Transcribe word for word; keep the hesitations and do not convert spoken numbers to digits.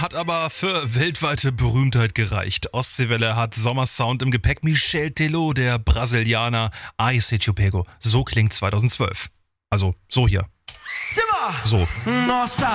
Hat aber für weltweite Berühmtheit gereicht. Ostseewelle hat Sommersound im Gepäck. Michel Teló, der Brasilianer. Ai Se Te Pego. So klingt zweitausendzwölf. Also so hier. Simmer! So. Nossa!